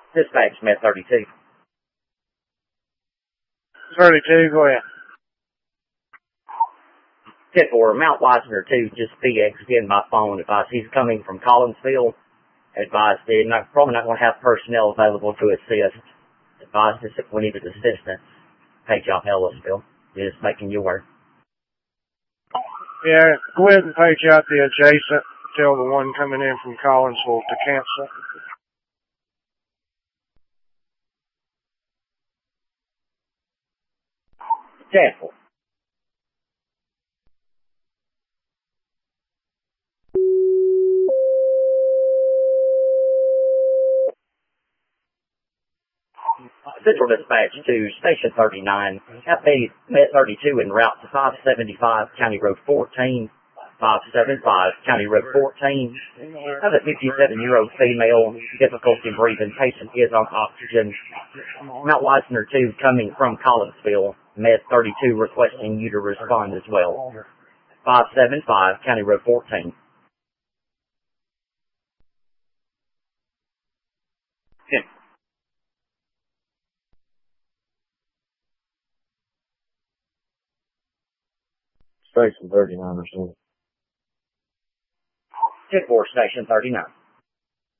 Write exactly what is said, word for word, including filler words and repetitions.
Dispatch, Med thirty-two. thirty-two, go ahead. ten four, Mount Wisner two, just P X again by phone. Advise he's coming from Collinsville. Advise they're not, probably not going to have personnel available to assist. Advise us if we needed assistance. Page off Ellisville. Just making you aware. Yeah, go ahead and page out the adjacent. Tell the one coming in from Collinsville to cancel. Careful. Central Dispatch to Station thirty-nine. F A Med thirty-two en route to five seventy-five County Road fourteen. five seventy-five County Road fourteen. Has a fifty-seven-year-old female, difficulty breathing. Patient is on oxygen. Mount Wisner two coming from Collinsville. Med thirty-two requesting you to respond as well. five seventy-five County Road fourteen. ten. Station thirty-nine or so. ten four Station thirty-nine.